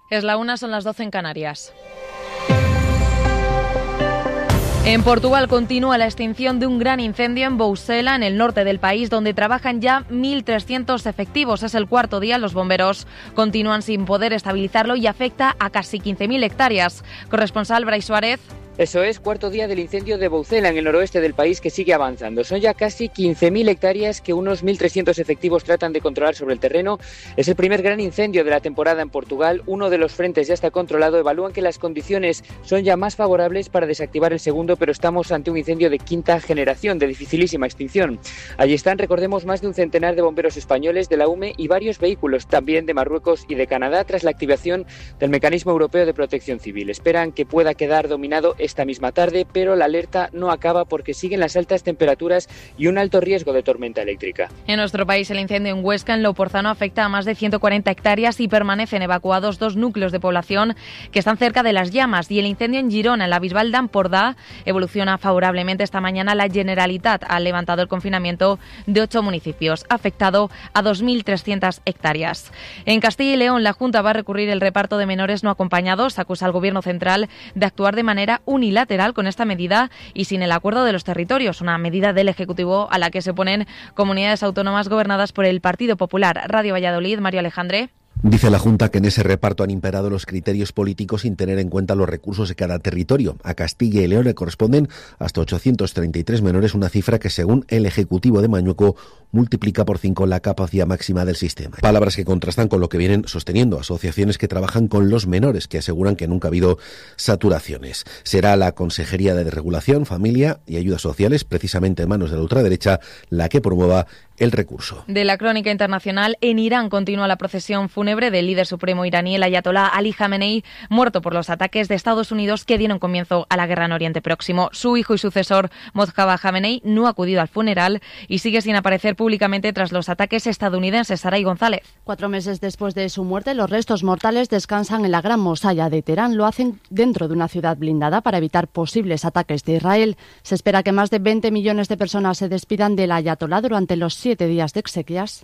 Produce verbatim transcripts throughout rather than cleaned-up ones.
Es la una, son las doce en Canarias. En Portugal continúa la extinción de un gran incendio en Bousela, en el norte del país, donde trabajan ya mil trescientos efectivos. Es el cuarto día. Los bomberos continúan sin poder estabilizarlo y afecta a casi quince mil hectáreas. Corresponsal Brais Suárez. Eso es, cuarto día del incendio de Bousela, en el noroeste del país, que sigue avanzando. Son ya casi quince mil hectáreas que unos mil trescientos efectivos tratan de controlar sobre el terreno. Es el primer gran incendio de la temporada en Portugal. Uno de los frentes ya está controlado. Evalúan que las condiciones son ya más favorables para desactivar el segundo, pero estamos ante un incendio de quinta generación, de dificilísima extinción. Allí están, recordemos, más de un centenar de bomberos españoles, de la U M E y varios vehículos también de Marruecos y de Canadá, tras la activación del Mecanismo Europeo de Protección Civil. Esperan que pueda quedar dominado esta misma tarde, pero la alerta no acaba porque siguen las altas temperaturas y un alto riesgo de tormenta eléctrica. En nuestro país, el incendio en Huesca, en Loporzano, afecta a más de ciento cuarenta hectáreas y permanecen evacuados dos núcleos de población que están cerca de las llamas. Y el incendio en Girona, en la Bisbal d'Empordà, evoluciona favorablemente. Esta mañana la Generalitat ha levantado el confinamiento de ocho municipios, afectado a dos mil trescientas hectáreas. En Castilla y León, la Junta va a recurrir el reparto de menores no acompañados. Acusa al Gobierno central de actuar de manera unilateral con esta medida y sin el acuerdo de los territorios, una medida del Ejecutivo a la que se oponen comunidades autónomas gobernadas por el Partido Popular. Radio Valladolid, Mario Alejandre. Dice la Junta que en ese reparto han imperado los criterios políticos sin tener en cuenta los recursos de cada territorio. A Castilla y León le corresponden hasta ochocientos treinta y tres menores, una cifra que, según el Ejecutivo de Mañueco, multiplica por cinco la capacidad máxima del sistema. Palabras que contrastan con lo que vienen sosteniendo asociaciones que trabajan con los menores, que aseguran que nunca ha habido saturaciones. Será la Consejería de Regulación, Familia y Ayudas Sociales, precisamente en manos de la ultraderecha, la que promueva el recurso. De la crónica internacional, en Irán continúa la procesión fúnebre del líder supremo iraní, el ayatolá Ali Jamenei, muerto por los ataques de Estados Unidos que dieron comienzo a la guerra en Oriente Próximo. Su hijo y sucesor, Mojtaba Jamenei, no ha acudido al funeral y sigue sin aparecer públicamente tras los ataques estadounidenses. Saray González. Cuatro meses después de su muerte, los restos mortales descansan en la Gran Mosalla de Teherán. Lo hacen dentro de una ciudad blindada para evitar posibles ataques de Israel. Se espera que más de veinte millones de personas se despidan del ayatolá durante los siete días de exequias,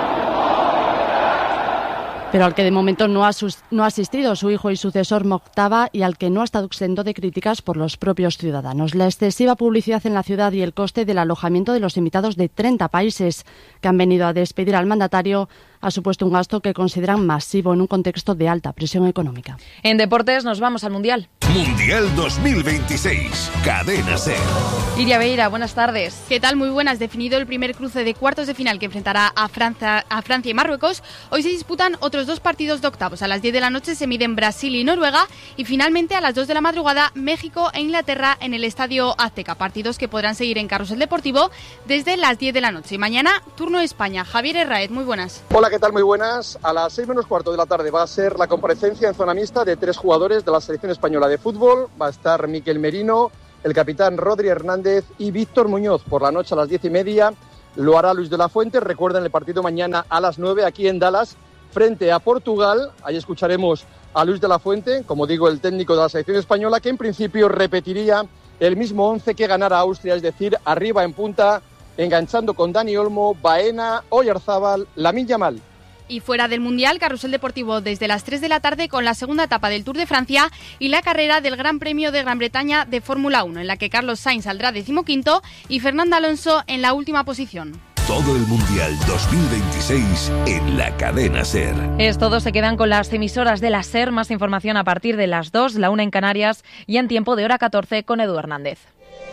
pero al que de momento no ha, sus, no ha asistido su hijo y sucesor Mojtaba y al que no ha estado exento de críticas por los propios ciudadanos. La excesiva publicidad en la ciudad y el coste del alojamiento de los invitados de treinta países que han venido a despedir al mandatario ha supuesto un gasto que consideran masivo en un contexto de alta presión económica. En deportes nos vamos al Mundial. Mundial dos mil veintiséis, Cadena SER. Iria Beira, buenas tardes. ¿Qué tal? Muy buenas. Definido el primer cruce de cuartos de final que enfrentará a Francia, a Francia y Marruecos, hoy se disputan otros dos partidos de octavos. A las diez de la noche se miden Brasil y Noruega y finalmente a las dos de la madrugada México e Inglaterra en el Estadio Azteca. Partidos que podrán seguir en Carrusel Deportivo desde las diez de la noche. Y mañana, turno de España. Javier Herraez, muy buenas. Hola, ¿qué tal? Muy buenas. A las seis menos cuarto de la tarde va a ser la comparecencia en zona mixta de tres jugadores de la selección española de fútbol. Va a estar Miquel Merino, el capitán Rodri Hernández y Víctor Muñoz. Por la noche a las diez y media lo hará Luis de la Fuente. Recuerden el partido mañana a las nueve aquí en Dallas frente a Portugal. Ahí escucharemos a Luis de la Fuente, como digo, el técnico de la selección española, que en principio repetiría el mismo once que ganara Austria, es decir, arriba en punta, enganchando con Dani Olmo, Baena, Oyarzábal, Lamine Yamal. Y fuera del Mundial, Carrusel Deportivo desde las tres de la tarde con la segunda etapa del Tour de Francia y la carrera del Gran Premio de Gran Bretaña de Fórmula uno, en la que Carlos Sainz saldrá decimoquinto y Fernando Alonso en la última posición. Todo el Mundial dos mil veintiséis en la Cadena SER. Es todo, se quedan con las emisoras de la SER. Más información a partir de las dos, la una en Canarias y en tiempo de hora catorce con Edu Hernández.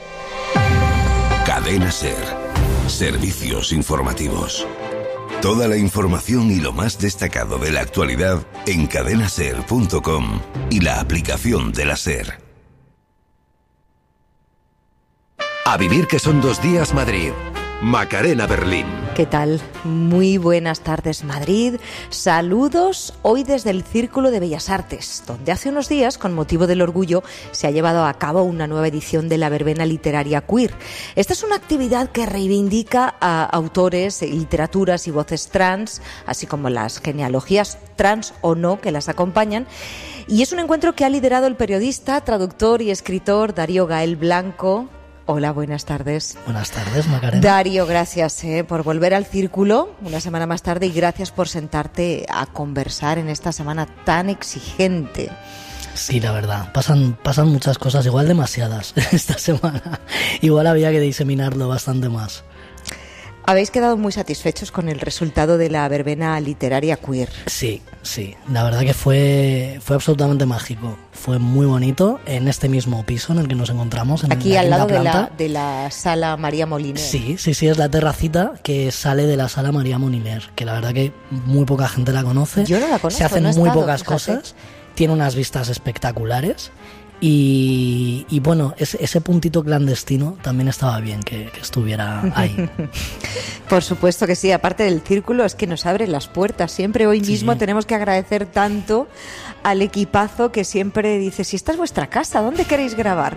Cadena SER. Servicios informativos. Toda la información y lo más destacado de la actualidad en cadena ser punto com y la aplicación de la SER. A vivir que son dos días Madrid. Macarena Berlín. ¿Qué tal? Muy buenas tardes, Madrid. Saludos hoy desde el Círculo de Bellas Artes, donde hace unos días, con motivo del orgullo, se ha llevado a cabo una nueva edición de la verbena literaria queer. Esta es una actividad que reivindica a autores, literaturas y voces trans, así como las genealogías trans o no que las acompañan. Y es un encuentro que ha liderado el periodista, traductor y escritor Darío Gael Blanco. Hola, buenas tardes. Buenas tardes, Macarena. Darío, gracias eh, por volver al Círculo una semana más tarde y gracias por sentarte a conversar en esta semana tan exigente. Sí, la verdad, pasan, pasan muchas cosas, igual demasiadas esta semana. Igual había que diseminarlo bastante más. ¿Habéis quedado muy satisfechos con el resultado de la verbena literaria queer? Sí, sí, la verdad que fue, fue absolutamente mágico. Fue muy bonito en este mismo piso en el que nos encontramos. En Aquí la al lado de planta. la, de la sala María Moliner. Sí, sí, sí, es la terracita que sale de la sala María Moliner, que la verdad que muy poca gente la conoce. Yo no la conozco, Se hacen no he muy estado, pocas fíjate. cosas, tiene unas vistas espectaculares. Y, y bueno, ese, ese puntito clandestino también estaba bien que, que estuviera ahí. Por supuesto que sí, aparte del Círculo es que nos abre las puertas. Siempre hoy Sí. mismo tenemos que agradecer tanto al equipazo que siempre dice, si esta es vuestra casa, ¿dónde queréis grabar?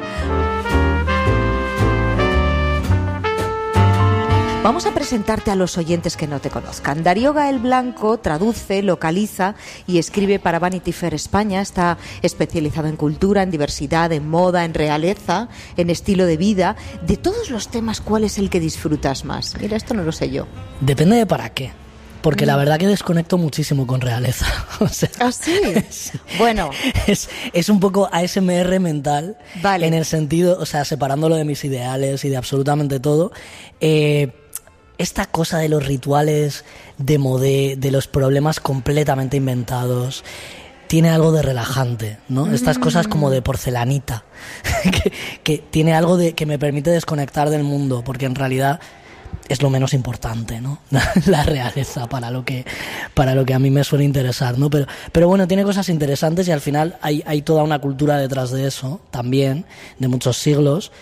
Vamos a presentarte a los oyentes que no te conozcan. Darío Gael Blanco traduce, localiza y escribe para Vanity Fair España. Está especializado en cultura, en diversidad, en moda, en realeza, en estilo de vida. De todos los temas, ¿cuál es el que disfrutas más? Mira, esto no lo sé yo. Depende de para qué. Porque la verdad que desconecto muchísimo con realeza. O sea, ¿Ah, sí? Bueno. Es, es un poco A S M R mental. Vale. En el sentido, o sea, separándolo de mis ideales y de absolutamente todo. Eh, esta cosa de los rituales de modé, de los problemas completamente inventados, tiene algo de relajante, ¿no? Estas cosas como de porcelanita, que, que tiene algo de que me permite desconectar del mundo, porque en realidad es lo menos importante, ¿no? La realeza para lo que para lo que a mí me suele interesar, ¿no? Pero pero bueno, tiene cosas interesantes y al final hay hay toda una cultura detrás de eso también, de muchos siglos.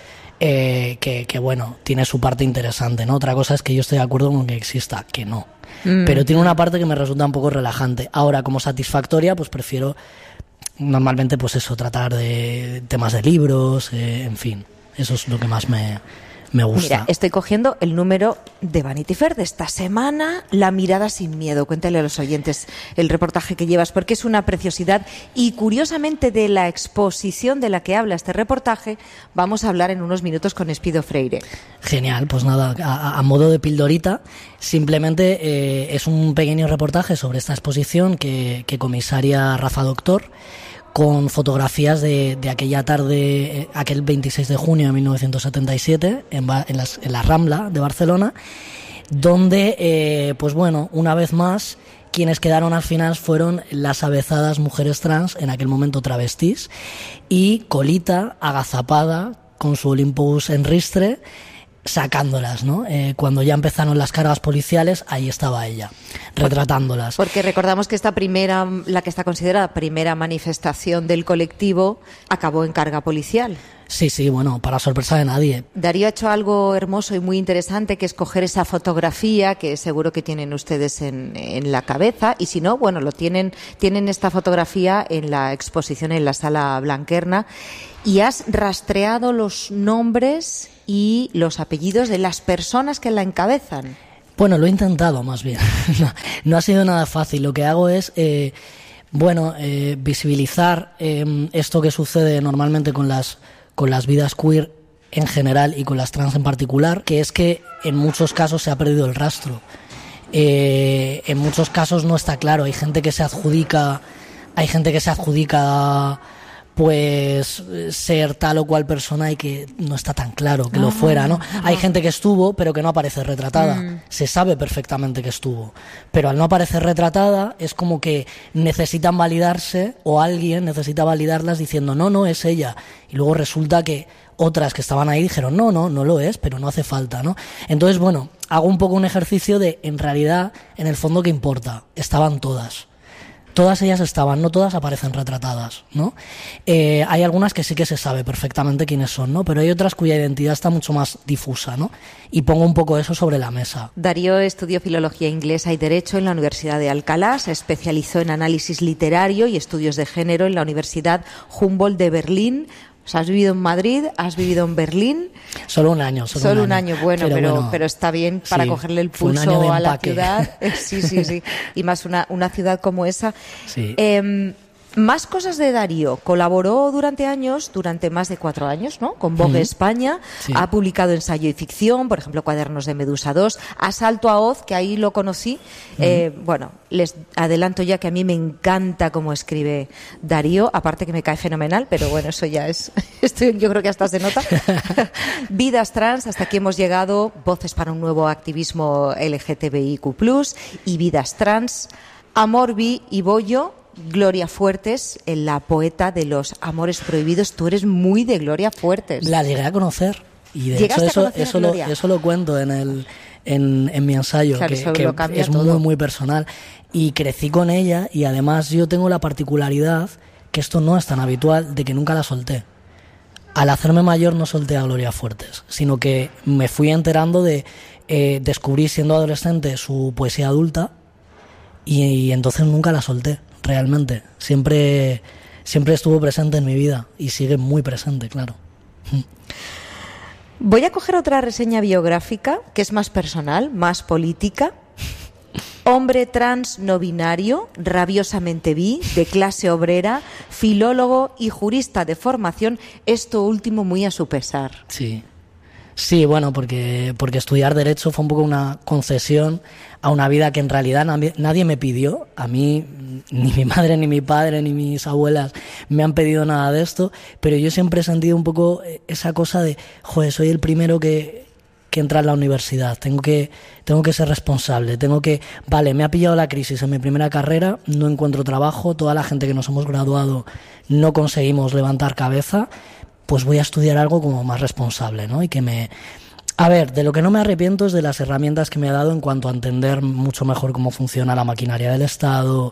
Eh, que, que bueno, tiene su parte interesante, ¿no? Otra cosa es que yo estoy de acuerdo con que exista, que no. Mm. Pero tiene una parte que me resulta un poco relajante. Ahora, como satisfactoria, pues prefiero normalmente, pues eso, tratar de temas de libros, eh, en fin. Eso es lo que más me, me gusta. Mira, estoy cogiendo el número de Vanity Fair de esta semana, La mirada sin miedo. Cuéntale a los oyentes el reportaje que llevas, porque es una preciosidad. Y curiosamente, de la exposición de la que habla este reportaje, vamos a hablar en unos minutos con Espido Freire. Genial, pues nada, a, a modo de pildorita, simplemente eh, es un pequeño reportaje sobre esta exposición que, que comisaria Rafa Doctor, con fotografías de, de aquella tarde, aquel veintiséis de junio de mil novecientos setenta y siete, en, en, las, en la Rambla de Barcelona, donde, eh, pues bueno, una vez más, quienes quedaron al final fueron las avezadas mujeres trans, en aquel momento travestis, y Colita, agazapada, con su Olympus en ristre, sacándolas, ¿no? Eh, cuando ya empezaron las cargas policiales, ahí estaba ella, retratándolas. Porque recordamos que esta primera, la que está considerada primera manifestación del colectivo, acabó en carga policial. Sí, sí, bueno, para sorpresa de nadie. Darío ha hecho algo hermoso y muy interesante, que es coger esa fotografía que seguro que tienen ustedes en, en la cabeza, y si no, bueno, lo tienen, tienen esta fotografía en la exposición en la Sala Blanquerna, y has rastreado los nombres y los apellidos de las personas que la encabezan. Bueno, lo he intentado más bien. No, no ha sido nada fácil. Lo que hago es, eh, bueno, eh, visibilizar eh, esto que sucede normalmente con las con las vidas queer en general y con las trans en particular, que es que en muchos casos se ha perdido el rastro. Eh, en muchos casos no está claro. Hay gente que se adjudica, hay gente que se adjudica pues ser tal o cual persona y que no está tan claro que ah, lo fuera, ¿no? Ah, Hay gente que estuvo, pero que no aparece retratada. Mm. Se sabe perfectamente que estuvo. Pero al no aparecer retratada, es como que necesitan validarse, o alguien necesita validarlas diciendo, no, no, es ella. Y luego resulta que otras que estaban ahí dijeron, no, no, no lo es, pero no hace falta, ¿no? Entonces, bueno, hago un poco un ejercicio de, en realidad, en el fondo, ¿qué importa? Estaban todas. Todas ellas estaban, no todas aparecen retratadas, ¿no? Eh, hay algunas que sí que se sabe perfectamente quiénes son, ¿no? Pero hay otras cuya identidad está mucho más difusa, ¿no? Y pongo un poco eso sobre la mesa. Darío estudió Filología Inglesa y Derecho en la Universidad de Alcalá, se especializó en análisis literario y estudios de género en la Universidad Humboldt de Berlín. O sea, has vivido en Madrid, has vivido en Berlín. Solo un año. Solo, solo un año, un año bueno, pero, pero, bueno, pero está bien para sí, cogerle el pulso a la ciudad. Sí, sí, sí. Y más una, una ciudad como esa. Sí. Eh, Más cosas de Darío. Colaboró durante años, durante más de cuatro años, ¿no? Con Vogue uh-huh. España. Sí. Ha publicado ensayo y ficción, por ejemplo, Cuadernos de Medusa dos. Asalto a Oz, que ahí lo conocí. Uh-huh. Eh, bueno, les adelanto ya que a mí me encanta cómo escribe Darío. Aparte que me cae fenomenal, pero bueno, eso ya es... Esto yo creo que hasta se nota. Vidas trans, hasta aquí hemos llegado. Voces para un nuevo activismo L G T B I Q plus, y Vidas trans. Amor, Bi y Bollo. Gloria Fuertes, la poeta de los amores prohibidos. Tú eres muy de Gloria Fuertes. La llegué a conocer y de hecho eso, eso, lo, eso lo cuento en el en, en mi ensayo, claro, que, que es todo. muy muy personal, y crecí con ella, y además yo tengo la particularidad, que esto no es tan habitual, de que nunca la solté. Al hacerme mayor no solté a Gloria Fuertes, sino que me fui enterando de eh, descubrí siendo adolescente su poesía adulta, y, y entonces nunca la solté. Realmente, siempre, siempre estuvo presente en mi vida y sigue muy presente, claro. Voy a coger otra reseña biográfica que es más personal, más política. Hombre trans no binario, rabiosamente bi, de clase obrera, filólogo y jurista de formación, esto último muy a su pesar. Sí. Sí, bueno, porque, porque estudiar Derecho fue un poco una concesión a una vida que en realidad nadie, nadie me pidió. A mí, ni mi madre, ni mi padre, ni mis abuelas me han pedido nada de esto, pero yo siempre he sentido un poco esa cosa de, joder, soy el primero que, que entra en la universidad, tengo que, tengo que ser responsable, tengo que, vale, me ha pillado la crisis en mi primera carrera, no encuentro trabajo, toda la gente que nos hemos graduado no conseguimos levantar cabeza, pues voy a estudiar algo como más responsable, ¿no? Y que me... A ver, de lo que no me arrepiento es de las herramientas que me ha dado en cuanto a entender mucho mejor cómo funciona la maquinaria del Estado,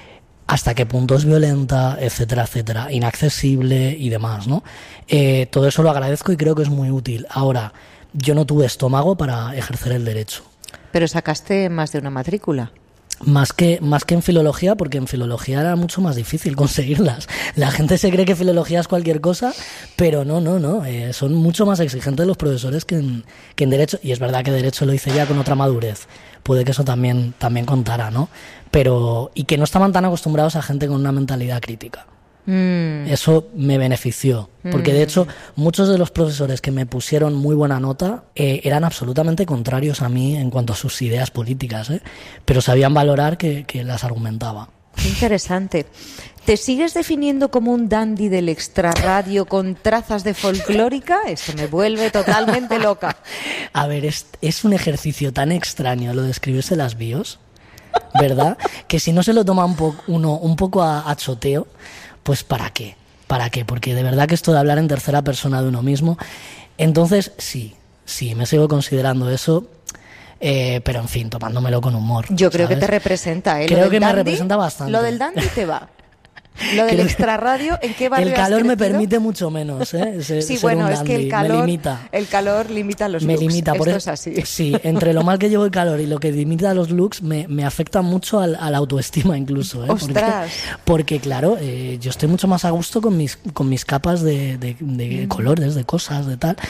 hasta qué punto es violenta, etcétera, etcétera, inaccesible y demás, ¿no? Eh, todo eso lo agradezco y creo que es muy útil. Ahora, yo no tuve estómago para ejercer el derecho. Pero sacaste más de una matrícula. Más que, más que en filología, porque en filología era mucho más difícil conseguirlas. La gente se cree que filología es cualquier cosa, pero no, no, no. Eh, son mucho más exigentes los profesores que en, que en Derecho. Y es verdad que Derecho lo hice ya con otra madurez. Puede que eso también, también contara, ¿no? Pero, y que no estaban tan acostumbrados a gente con una mentalidad crítica. Mm. Eso me benefició, porque de hecho muchos de los profesores que me pusieron muy buena nota eh, eran absolutamente contrarios a mí en cuanto a sus ideas políticas, ¿eh? Pero sabían valorar que, que las argumentaba. Qué interesante. ¿Te sigues definiendo como un dandy del extrarradio con trazas de folclórica? Eso me vuelve totalmente loca. A ver, es, es un ejercicio tan extraño lo de escribirse las bios, ¿verdad? Que si no se lo toma un po- uno un poco a, a choteo, pues ¿para qué? ¿Para qué? Porque de verdad que esto de hablar en tercera persona de uno mismo... Entonces, sí, sí, me sigo considerando eso, eh, pero en fin, tomándomelo con humor. Yo creo ¿sabes? que te representa, ¿eh? Creo que dandy, me representa bastante. Lo del dandy te va. Lo del extrarradio, ¿en qué barrio El calor has me permite mucho menos, ¿eh? Ser, sí, ser bueno, un es que el dandy. calor, me limita. el calor limita los me looks. Limita, por Esto eso, es así. Sí, entre lo mal que llevo el calor y lo que limita los looks, me, me afecta mucho al, a la autoestima incluso, ¿eh? ¡Ostras! Porque, porque claro, eh, yo estoy mucho más a gusto con mis, con mis capas de, de, de mm. colores, de cosas, de tal.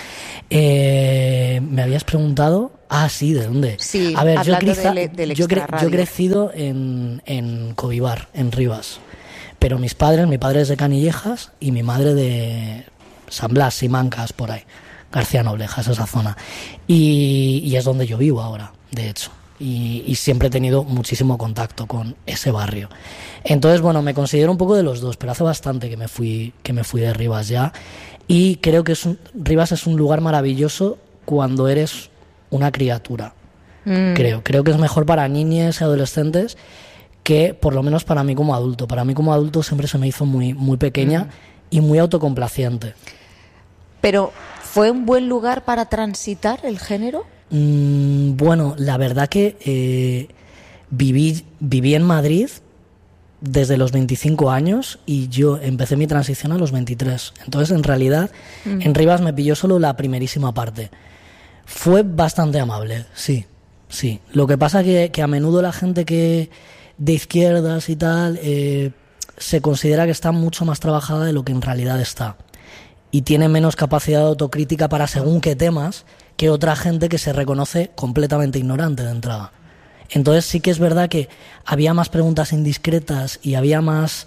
Eh, me habías preguntado... Ah, sí, ¿de dónde? Sí, a ver, yo, criza, del, del yo, cre- yo he crecido en, en Covivar, en Rivas. Pero mis padres, mi padre es de Canillejas y mi madre de San Blas, Simancas, por ahí. García Noblejas, esa zona. Y, y es donde yo vivo ahora, de hecho. Y, y siempre he tenido muchísimo contacto con ese barrio. Entonces, bueno, me considero un poco de los dos, pero hace bastante que me fui, que me fui de Rivas ya. Y creo que es un, Rivas es un lugar maravilloso cuando eres una criatura. Mm. Creo, creo que es mejor para niñas y adolescentes que por lo menos para mí como adulto. Para mí como adulto siempre se me hizo muy, muy pequeña mm. y muy autocomplaciente. Pero, ¿fue un buen lugar para transitar el género? Mm, bueno, la verdad que eh, viví, viví en Madrid desde los veinticinco años y yo empecé mi transición a los veintitrés. Entonces, en realidad, mm. en Rivas me pilló solo la primerísima parte. Fue bastante amable, sí, sí. Lo que pasa que, que a menudo la gente que de izquierdas y tal eh, se considera que está mucho más trabajada de lo que en realidad está y tiene menos capacidad de autocrítica para según qué temas que otra gente que se reconoce completamente ignorante de entrada. Entonces sí que es verdad que había más preguntas indiscretas y había más,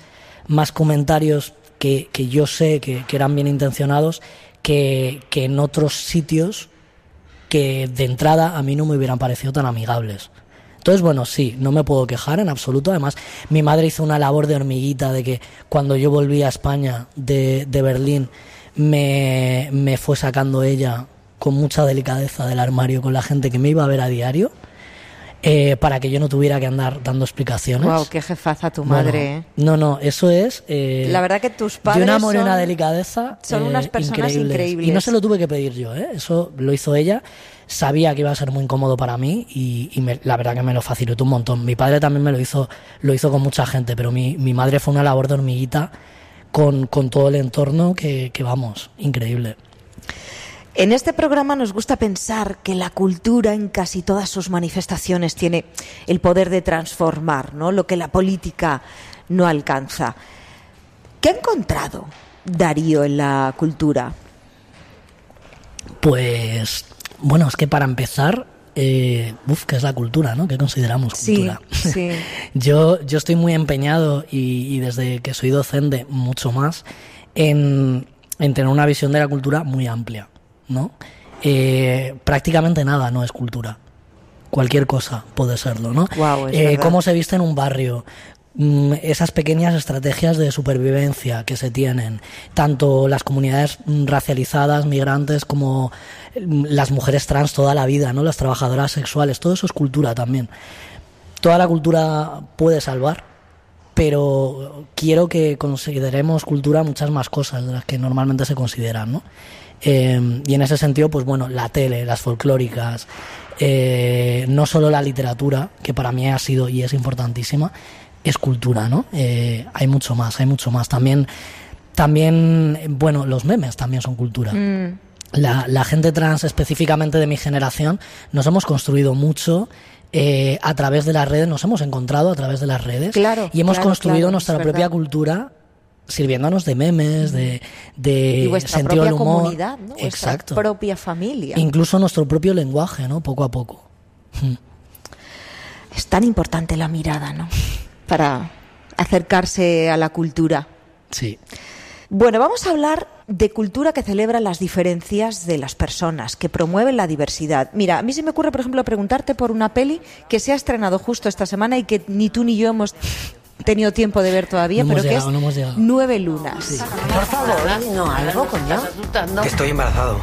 más comentarios que, que yo sé que, que eran bien intencionados que, que en otros sitios que de entrada a mí no me hubieran parecido tan amigables. Entonces, bueno, sí, no me puedo quejar en absoluto. Además, mi madre hizo una labor de hormiguita de que cuando yo volví a España de, de Berlín me, me fue sacando ella con mucha delicadeza del armario con la gente que me iba a ver a diario. Eh, para que yo no tuviera que andar dando explicaciones. Wow, qué jefaza tu madre. Bueno, no, no, eso es... Eh, la verdad que tus padres de un amor y son, una delicadeza son eh, unas personas increíbles. increíbles. Y no se lo tuve que pedir yo, ¿eh? Eso lo hizo ella. Sabía que iba a ser muy incómodo para mí y, y me, la verdad que me lo facilitó un montón. Mi padre también me lo hizo, lo hizo con mucha gente, pero mi, mi madre fue una labor de hormiguita con, con todo el entorno que, que, vamos, increíble. En este programa nos gusta pensar que la cultura en casi todas sus manifestaciones tiene el poder de transformar, ¿no?, lo que la política no alcanza. ¿Qué ha encontrado Darío en la cultura? Pues, bueno, es que para empezar, eh, uf, ¿qué es la cultura, no? ¿Qué consideramos cultura? Sí, sí. yo, yo estoy muy empeñado y, y desde que soy docente mucho más en, en tener una visión de la cultura muy amplia, ¿no? Eh, prácticamente nada no es cultura. Cualquier cosa puede serlo, ¿no? Wow, es eh, verdad. Cómo se viste en un barrio, mm, esas pequeñas estrategias de supervivencia que se tienen, tanto las comunidades racializadas, migrantes, como las mujeres trans toda la vida, ¿no? Las trabajadoras sexuales, todo eso es cultura también. Toda la cultura puede salvar, pero quiero que consideremos cultura muchas más cosas de las que normalmente se consideran, ¿no? Eh, y en ese sentido, pues bueno, la tele, las folclóricas, eh, no solo la literatura, que para mí ha sido y es importantísima, es cultura, ¿no? Eh, hay mucho más, hay mucho más. También, también, bueno, los memes también son cultura. Mm. La, la gente trans, específicamente de mi generación, nos hemos construido mucho eh, a través de las redes, nos hemos encontrado a través de las redes, claro, y hemos claro, construido claro, nuestra es propia verdad. cultura sirviéndonos de memes, de, de Y vuestra sentido propia del humor. comunidad, ¿no? Vuestra Exacto. propia familia. Incluso nuestro propio lenguaje, ¿no? Poco a poco. Es tan importante la mirada, ¿no?, para acercarse a la cultura. Sí. Bueno, vamos a hablar de cultura que celebra las diferencias de las personas, que promueve la diversidad. Mira, a mí se me ocurre, por ejemplo, preguntarte por una peli que se ha estrenado justo esta semana y que ni tú ni yo hemos tenido tiempo de ver todavía, No pero hemos que llegado, es no hemos llegado. Nueve lunas. Sí. Por favor, no algo, coño. Que estoy embarazado.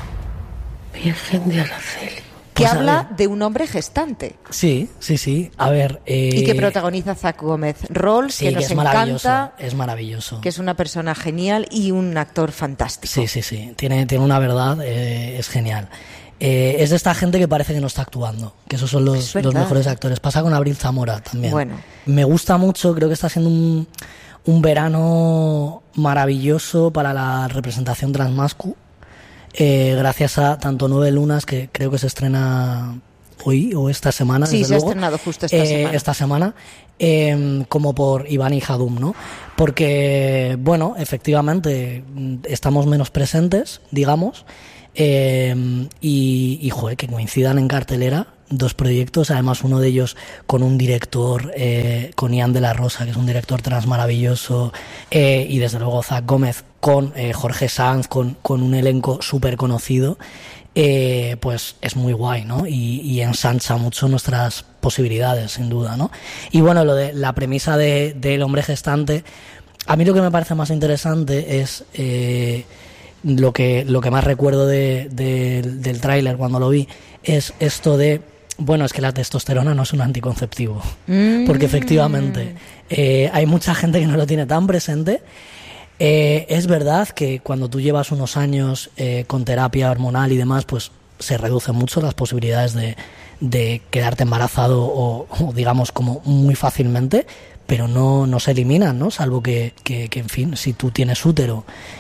Virgen de Araceli. Que Pues a habla ver. de un hombre gestante Sí, sí, sí. A ver... Eh, y que protagoniza Zac Gómez. Rol sí, que que nos es maravilloso. encanta, Es maravilloso. que es una persona genial y un actor fantástico. Sí, sí, sí. Tiene, tiene una verdad, eh, es genial. Eh, es de esta gente que parece que no está actuando, que esos son Es los, verdad. los mejores actores. Pasa con Abril Zamora también. Bueno. Me gusta mucho, creo que está siendo un, un verano maravilloso para la representación transmascu, eh, gracias a tanto Nueve Lunas, que creo que se estrena hoy o esta semana, Sí, desde se ha luego, estrenado justo esta eh, semana. esta semana, eh, como por Iván y Jadum, ¿no? Porque, bueno, efectivamente, mm, estamos menos presentes, digamos, eh, y, y, joder, que coincidan en cartelera dos proyectos, además uno de ellos con un director, eh, con Ian de la Rosa, que es un director trans maravilloso, eh, y desde luego Zac Gómez con eh, Jorge Sanz, con, con un elenco súper conocido, eh, pues es muy guay, ¿no? Y, y ensancha mucho nuestras posibilidades, sin duda, ¿no? Y bueno, lo de la premisa de, del hombre gestante, a mí lo que me parece más interesante es... Eh, lo que lo que más recuerdo de, de, del tráiler cuando lo vi es esto de, bueno, es que la testosterona no es un anticonceptivo, Mm. porque efectivamente eh, hay mucha gente que no lo tiene tan presente. Eh, es verdad que cuando tú llevas unos años eh, con terapia hormonal y demás, pues se reducen mucho las posibilidades de, de quedarte embarazado o, o digamos como muy fácilmente, pero no, no se eliminan, ¿no? Salvo que, que, que, en fin, si tú tienes útero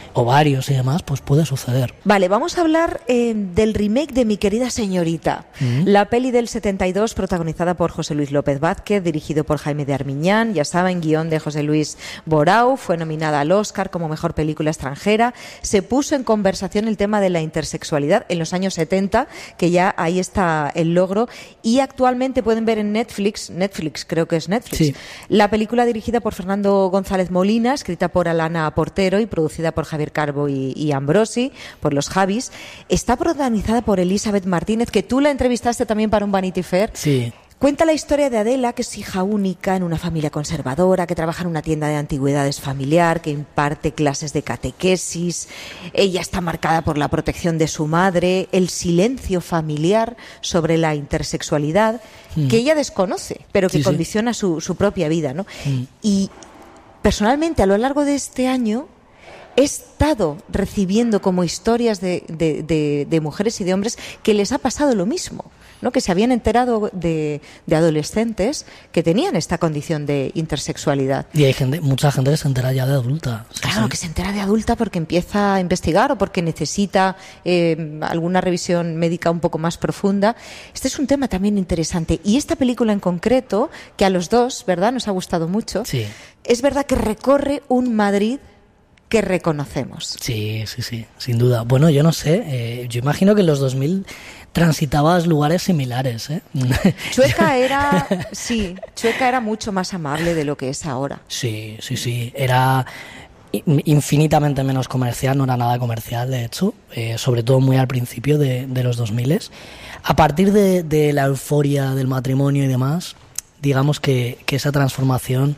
ovarios y demás, pues puede suceder. Vale, vamos a hablar eh, del remake de Mi querida señorita, mm-hmm. la peli del setenta y dos protagonizada por José Luis López Vázquez, dirigido por Jaime de Armiñán, ya saben, guión de José Luis Borau, fue nominada al Oscar como mejor película extranjera. Se puso en conversación el tema de la intersexualidad en los años setenta, que ya ahí está el logro, y actualmente pueden ver en Netflix, Netflix creo que es Netflix, sí. la película dirigida por Fernando González Molina, escrita por Alana Portero y producida por Javier Carbo y, y Ambrosi, por los Javis. Está protagonizada por Elizabeth Martínez, que tú la entrevistaste también para un Vanity Fair. Sí. Cuenta la historia de Adela, que es hija única en una familia conservadora, que trabaja en una tienda de antigüedades familiar, que imparte clases de catequesis. Ella está marcada por la protección de su madre, el silencio familiar sobre la intersexualidad, mm. que ella desconoce, pero que sí, condiciona sí. Su, su propia vida, ¿no? Mm. Y personalmente, a lo largo de este año, he estado recibiendo como historias de, de, de, de mujeres y de hombres que les ha pasado lo mismo, ¿no? Que se habían enterado de, de adolescentes que tenían esta condición de intersexualidad. Y hay gente, mucha gente que se entera ya de adulta. Sí, claro, sí. que se entera de adulta porque empieza a investigar o porque necesita eh, alguna revisión médica un poco más profunda. Este es un tema también interesante. Y esta película en concreto, que a los dos, ¿verdad?, nos ha gustado mucho, sí. es verdad que recorre un Madrid que reconocemos. Sí, sí, sí, sin duda. Bueno, yo no sé, eh, yo imagino que en los dos mil transitabas lugares similares, ¿eh? Chueca era, sí, Chueca era mucho más amable de lo que es ahora. Sí, sí, sí, era infinitamente menos comercial, no era nada comercial, de hecho, eh, sobre todo muy al principio de, de los dos mil. A partir de, de la euforia del matrimonio y demás, digamos que, que esa transformación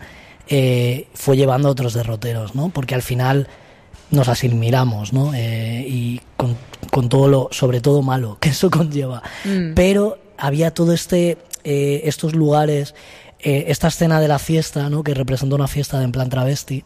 Eh, fue llevando a otros derroteros, ¿no? Porque al final nos asimilamos, ¿no? Eh, y con, con todo lo, sobre todo malo que eso conlleva. Mm. Pero había todo este, eh, estos lugares, eh, esta escena de la fiesta, ¿no? Que representa una fiesta de en plan travesti,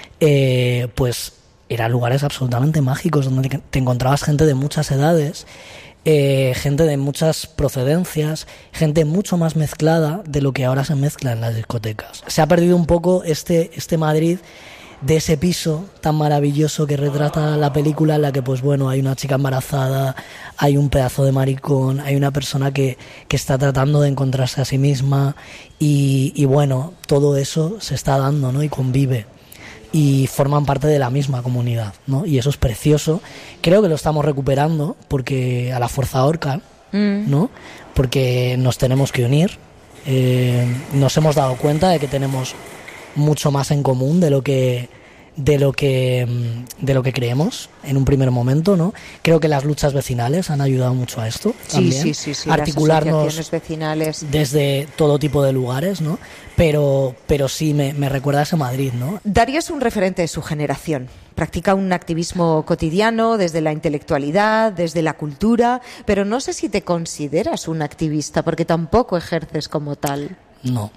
eh, pues eran lugares absolutamente mágicos donde te encontrabas gente de muchas edades. Eh, gente de muchas procedencias, gente mucho más mezclada de lo que ahora se mezcla en las discotecas. Se ha perdido un poco este, este Madrid de ese piso tan maravilloso que retrata la película, en la que, pues bueno, hay una chica embarazada, hay un pedazo de maricón, hay una persona que, que está tratando de encontrarse a sí misma y, y bueno, todo eso se está dando, ¿no? Y convive. Y forman parte de la misma comunidad, ¿no? Y eso es precioso. Creo que lo estamos recuperando porque a la fuerza ahorcan, mm. ¿no? Porque nos tenemos que unir. Eh, nos hemos dado cuenta de que tenemos mucho más en común de lo que de lo que de lo que creemos en un primer momento, ¿no? Creo que las luchas vecinales han ayudado mucho a esto también. Sí, sí, sí, sí. Articularnos las vecinales desde todo tipo de lugares, ¿no? Pero pero sí me, me recuerda a ese Madrid, ¿no? Darío es un referente de su generación. Practica un activismo cotidiano desde la intelectualidad, desde la cultura, pero no sé si te consideras un activista porque tampoco ejerces como tal. No,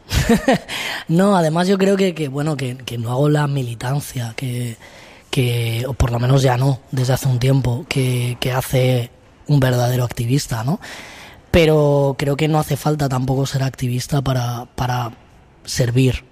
no, además yo creo que, que bueno, que, que no hago la militancia que, que, o por lo menos ya no, desde hace un tiempo, que, que hace un verdadero activista, ¿no? Pero creo que no hace falta tampoco ser activista para, para servir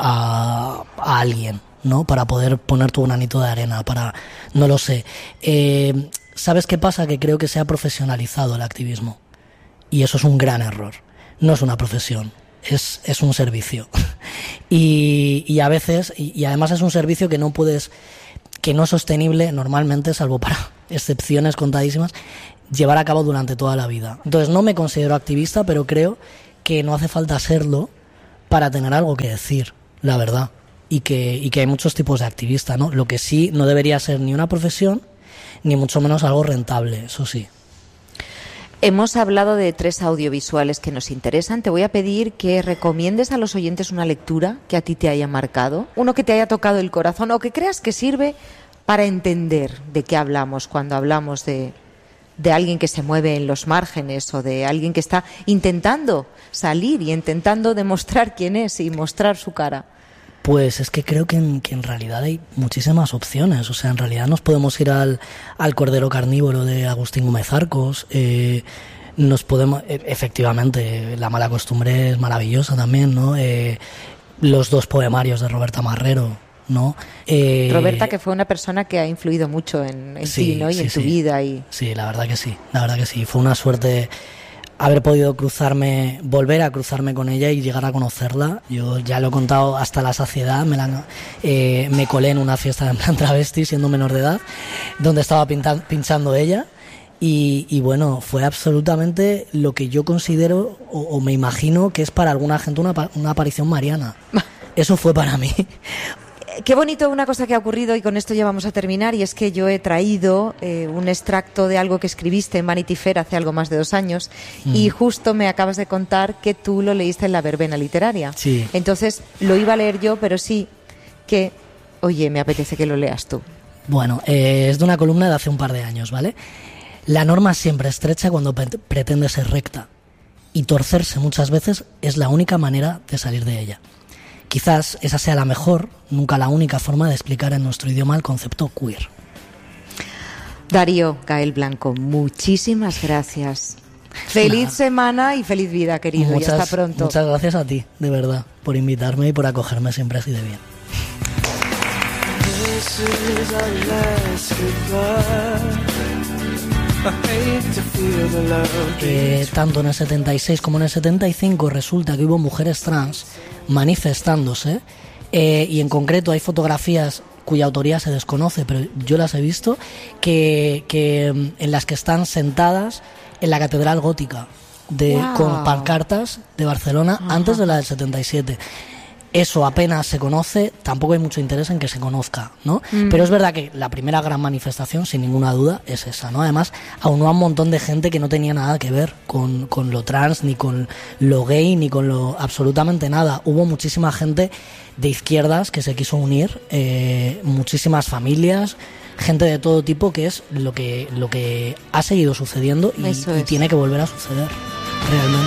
a, a alguien, ¿no? Para poder poner tu granito de arena, para, no lo sé. Eh, ¿Sabes qué pasa? Que creo que se ha profesionalizado el activismo y eso es un gran error. No es una profesión. Es, es un servicio y, y a veces y, y además es un servicio que no puedes que no es sostenible normalmente, salvo para excepciones contadísimas, llevar a cabo durante toda la vida. Entonces no me considero activista, pero creo que no hace falta serlo para tener algo que decir, la verdad, y que, y que hay muchos tipos de activista, ¿no? Lo que sí no debería ser ni una profesión ni mucho menos algo rentable, eso sí. Hemos hablado de tres audiovisuales que nos interesan. Te voy a pedir que recomiendes a los oyentes una lectura que a ti te haya marcado, uno que te haya tocado el corazón o que creas que sirve para entender de qué hablamos cuando hablamos de, de alguien que se mueve en los márgenes o de alguien que está intentando salir y intentando demostrar quién es y mostrar su cara. Pues es que creo que en, que en realidad hay muchísimas opciones. O sea, en realidad nos podemos ir al, al Cordero Carnívoro de Agustín Gómez Arcos. Eh, nos podemos, eh, efectivamente, La mala costumbre es maravillosa también, ¿no? Eh, los dos poemarios de Roberta Marrero, ¿no? Eh, Roberta, que fue una persona que ha influido mucho en, en sí, ti, ¿no? Y sí, en tu sí. vida. Y... Sí, la verdad que sí, la verdad que sí. Fue una suerte haber podido cruzarme, volver a cruzarme con ella y llegar a conocerla. Yo ya lo he contado hasta la saciedad, me, la, eh, me colé en una fiesta en plan travesti, siendo menor de edad, donde estaba pinta, pinchando ella. Y, y bueno, fue absolutamente lo que yo considero o, o me imagino que es para alguna gente una, una aparición mariana. Eso fue para mí. Qué bonito una cosa que ha ocurrido, y con esto ya vamos a terminar, y es que yo he traído eh, un extracto de algo que escribiste en Vanity Fair hace algo más de dos años, mm. y justo me acabas de contar que tú lo leíste en la verbena literaria. Sí. Entonces lo iba a leer yo, pero sí que, oye, me apetece que lo leas tú. Bueno, eh, es de una columna de hace un par de años, ¿vale? La norma siempre estrecha cuando pre- pretende ser recta, y torcerse muchas veces es la única manera de salir de ella. Quizás esa sea la mejor, nunca la única forma de explicar en nuestro idioma el concepto queer. Darío Gael Blanco, muchísimas gracias. Feliz Nada. semana y feliz vida, querido. Muchas, y hasta pronto. Muchas gracias a ti, de verdad, por invitarme y por acogerme siempre así de bien. Eh, tanto en el setenta y seis como en el setenta y cinco resulta que hubo mujeres trans manifestándose, eh, y en concreto hay fotografías cuya autoría se desconoce, pero yo las he visto, que, que en las que están sentadas en la Catedral Gótica de, wow. con pancartas de Barcelona. Ajá. Antes de la del setenta y siete. Eso apenas se conoce, tampoco hay mucho interés en que se conozca, ¿no? Mm. Pero es verdad que la primera gran manifestación, sin ninguna duda, es esa, ¿no? Además, aunó a un montón de gente que no tenía nada que ver con, con lo trans, ni con lo gay, ni con lo absolutamente nada. Hubo muchísima gente de izquierdas que se quiso unir, eh, muchísimas familias, gente de todo tipo, que es lo que, lo que ha seguido sucediendo y, y tiene que volver a suceder, realmente.